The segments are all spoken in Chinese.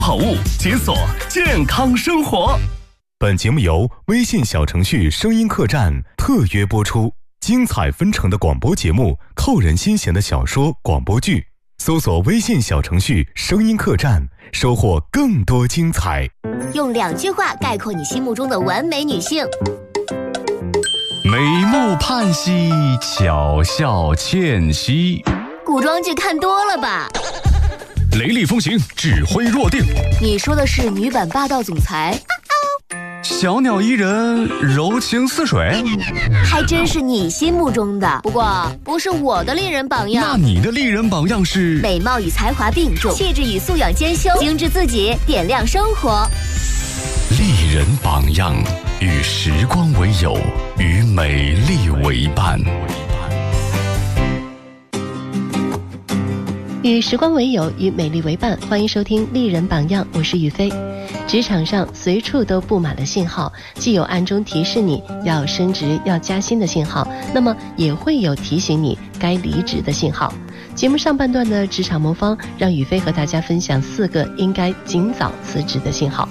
好物解锁健康生活。本节目由微信小程序声音客栈特约播出，精彩纷呈的广播节目，扣人心弦的小说广播剧，搜索微信小程序声音客栈，收获更多精彩。 用2句话概括你心目中的完美女性： 美目盼兮，巧笑倩兮。 古装剧看多了吧？ 雷厉风行，指挥若定。 你说的是女版霸道总裁？ 小鸟依人，柔情似水。 还真是你心目中的，不过不是我的丽人榜样。 那你的丽人榜样是？ 美貌与才华并重，气质与素养兼修，精致自己，点亮生活。 丽人榜样，与时光为友，与美丽为伴。 与时光为友，与美丽为伴，欢迎收听丽人榜样，我是雨飞。职场上随处都布满了信号，既有暗中提示你要升职要加薪的信号，那么也会有提醒你该离职的信号。节目上半段的职场魔方，让雨飞和大家分享4个应该尽早辞职的信号。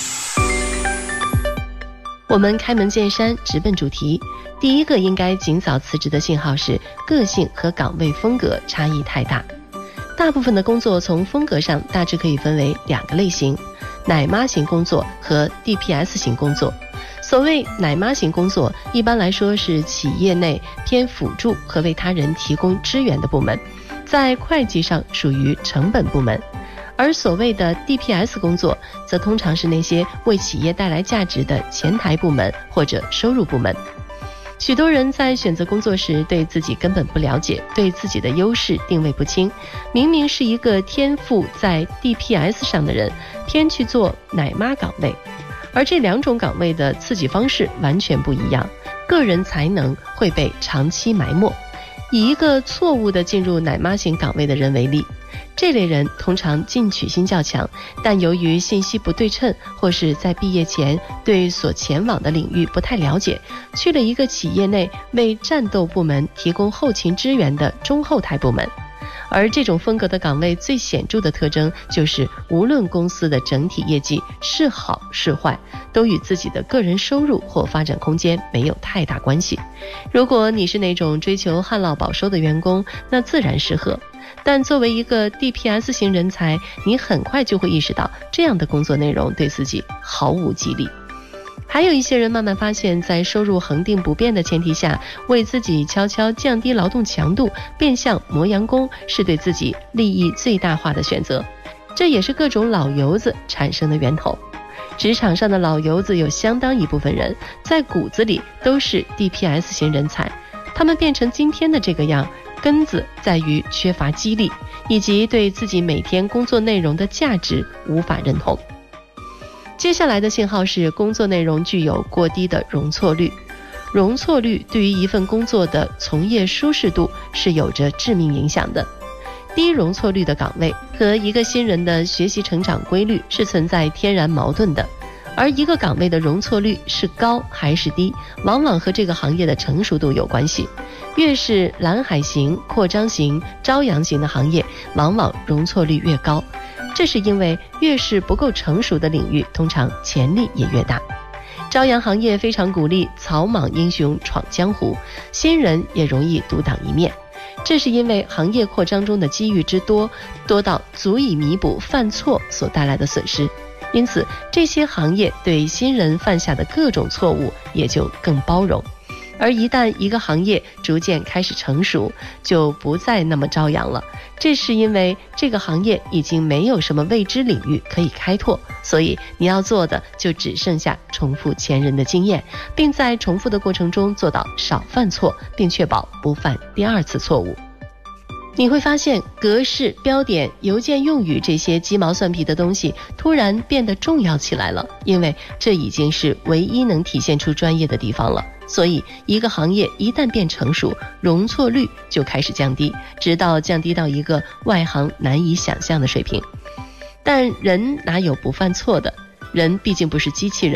我们开门见山，直奔主题。第一个应该尽早辞职的信号是个性和岗位风格差异太大。大部分的工作从风格上大致可以分为2个类型：奶妈型工作和 DPS 型工作。所谓奶妈型工作，一般来说是企业内偏辅助和为他人提供支援的部门，在会计上属于成本部门。而所谓的 DPS 工作，则通常是那些为企业带来价值的前台部门或者收入部门。许多人在选择工作时对自己根本不了解，对自己的优势定位不清，明明是一个天赋在 DPS 上的人，偏去做奶妈岗位。而这2种岗位的刺激方式完全不一样，个人才能会被长期埋没。以一个错误地进入奶妈型岗位的人为例，这类人通常进取心较强，但由于信息不对称，或是在毕业前对所前往的领域不太了解，去了一个企业内为战斗部门提供后勤支援的中后台部门。而这种风格的岗位最显著的特征就是，无论公司的整体业绩是好是坏，都与自己的个人收入或发展空间没有太大关系。如果你是那种追求旱涝保收的员工，那自然适合。但作为一个 DPS 型人才，你很快就会意识到这样的工作内容对自己毫无激励。还有一些人慢慢发现，在收入恒定不变的前提下，为自己悄悄降低劳动强度，变相磨洋工，是对自己利益最大化的选择。这也是各种老油子产生的源头。职场上的老油子有相当一部分人在骨子里都是 DPS 型人才，他们变成今天的这个样，根子在于缺乏激励，以及对自己每天工作内容的价值无法认同。接下来的信号是工作内容具有过低的容错率。容错率对于一份工作的从业舒适度是有着致命影响的。低容错率的岗位和一个新人的学习成长规律是存在天然矛盾的，而一个岗位的容错率是高还是低，往往和这个行业的成熟度有关系。越是蓝海型、扩张型、朝阳型的行业，往往容错率越高。这是因为越是不够成熟的领域，通常潜力也越大。朝阳行业非常鼓励草莽英雄闯江湖，新人也容易独当一面。这是因为行业扩张中的机遇之多，多到足以弥补犯错所带来的损失。因此，这些行业对新人犯下的各种错误也就更包容。而一旦一个行业逐渐开始成熟，就不再那么朝阳了。这是因为这个行业已经没有什么未知领域可以开拓，所以你要做的就只剩下重复前人的经验，并在重复的过程中做到少犯错，并确保不犯第2次错误。你会发现格式、标点、邮件用语这些鸡毛蒜皮的东西突然变得重要起来了，因为这已经是唯一能体现出专业的地方了。所以一个行业一旦变成熟，容错率就开始降低，直到降低到一个外行难以想象的水平。但人哪有不犯错的？人毕竟不是机器人。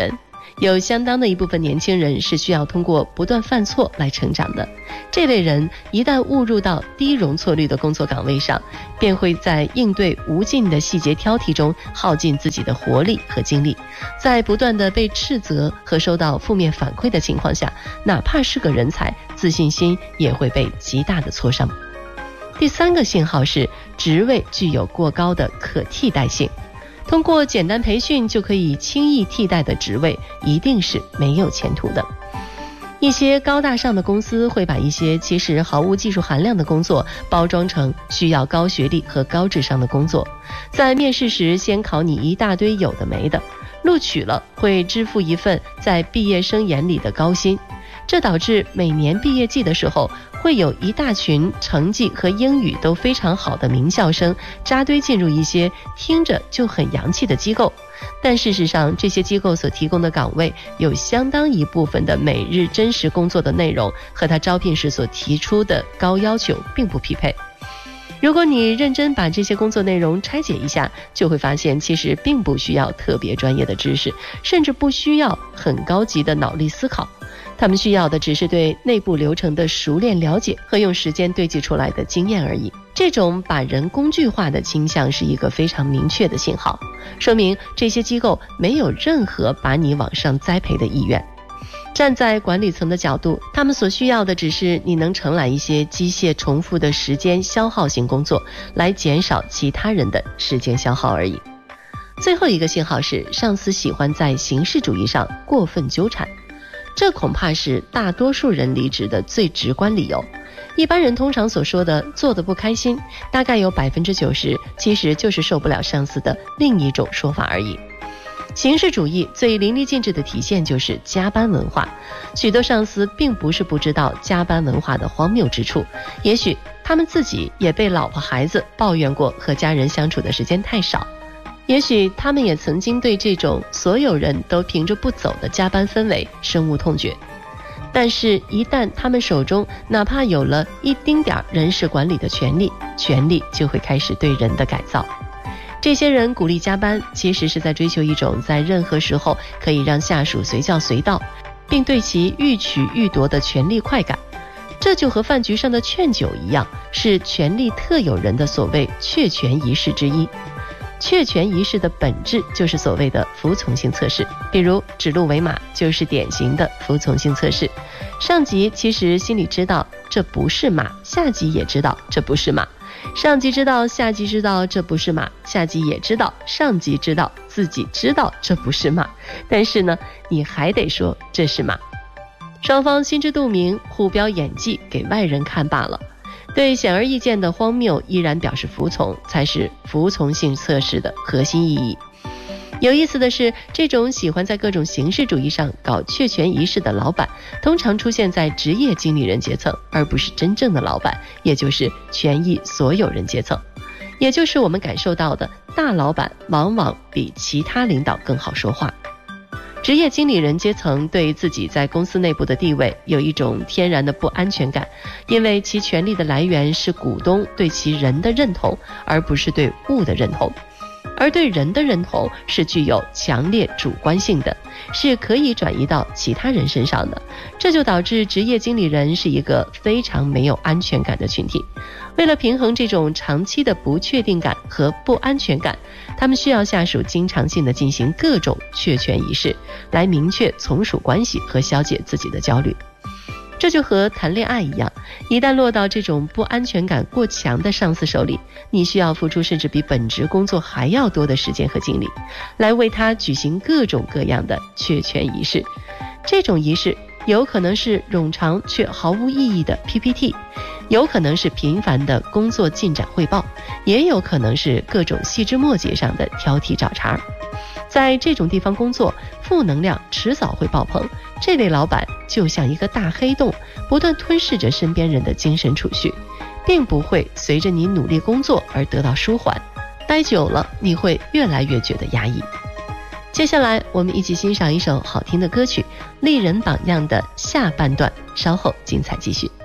有相当的一部分年轻人是需要通过不断犯错来成长的。这类人一旦误入到低容错率的工作岗位上，便会在应对无尽的细节挑剔中耗尽自己的活力和精力，在不断的被斥责和收到负面反馈的情况下，哪怕是个人才，自信心也会被极大的挫伤。第3个信号是职位具有过高的可替代性。通过简单培训就可以轻易替代的职位，一定是没有前途的。一些高大上的公司会把一些其实毫无技术含量的工作包装成需要高学历和高智商的工作，在面试时先考你一大堆有的没的，录取了会支付一份在毕业生眼里的高薪，这导致每年毕业季的时候，会有一大群成绩和英语都非常好的名校生扎堆进入一些听着就很洋气的机构，但事实上这些机构所提供的岗位有相当一部分的每日真实工作的内容和他招聘时所提出的高要求并不匹配。如果你认真把这些工作内容拆解一下，就会发现其实并不需要特别专业的知识，甚至不需要很高级的脑力思考，他们需要的只是对内部流程的熟练了解和用时间堆积出来的经验而已。这种把人工具化的倾向是一个非常明确的信号，说明这些机构没有任何把你往上栽培的意愿。站在管理层的角度，他们所需要的只是你能承揽一些机械重复的时间消耗型工作，来减少其他人的时间消耗而已。最后一个信号是上司喜欢在形式主义上过分纠缠，这恐怕是大多数人离职的最直观理由。一般人通常所说的做得不开心，大概有 90% 其实就是受不了上司的另一种说法而已。形式主义最淋漓尽致的体现就是加班文化，许多上司并不是不知道加班文化的荒谬之处，也许他们自己也被老婆孩子抱怨过和家人相处的时间太少，也许他们也曾经对这种所有人都凭着不走的加班氛围深恶痛绝。但是一旦他们手中哪怕有了一丁点人事管理的权利就会开始对人的改造。这些人鼓励加班，其实是在追求一种在任何时候可以让下属随叫随到，并对其欲取欲夺的权力快感。这就和饭局上的劝酒一样，是权力特有人的所谓确权仪式之一。确权仪式的本质就是所谓的服从性测试，比如指鹿为马就是典型的服从性测试。上级其实心里知道这不是马，下级也知道这不是马，上级知道下级知道这不是马，下级也知道上级知道自己知道这不是马，但是呢你还得说这是马。双方心知肚明，互标演技给外人看罢了。对显而易见的荒谬依然表示服从，才是服从性测试的核心意义。有意思的是，这种喜欢在各种形式主义上搞确权仪式的老板，通常出现在职业经理人阶层，而不是真正的老板，也就是权益所有人阶层。也就是我们感受到的，大老板往往比其他领导更好说话。职业经理人阶层对自己在公司内部的地位有一种天然的不安全感，因为其权力的来源是股东对其人的认同，而不是对物的认同。而对人的认同是具有强烈主观性的，是可以转移到其他人身上的，这就导致职业经理人是一个非常没有安全感的群体。为了平衡这种长期的不确定感和不安全感，他们需要下属经常性的进行各种确权仪式，来明确从属关系和消解自己的焦虑。这就和谈恋爱一样，一旦落到这种不安全感过强的上司手里，你需要付出甚至比本职工作还要多的时间和精力，来为他举行各种各样的确权仪式。这种仪式有可能是冗长却毫无意义的 PPT， 有可能是频繁的工作进展汇报，也有可能是各种细枝末节上的挑剔找茬。在这种地方工作，负能量迟早会爆棚，这类老板就像一个大黑洞，不断吞噬着身边人的精神储蓄，并不会随着你努力工作而得到舒缓，待久了你会越来越觉得压抑。接下来我们一起欣赏一首好听的歌曲《丽人榜样》的下半段，稍后精彩继续。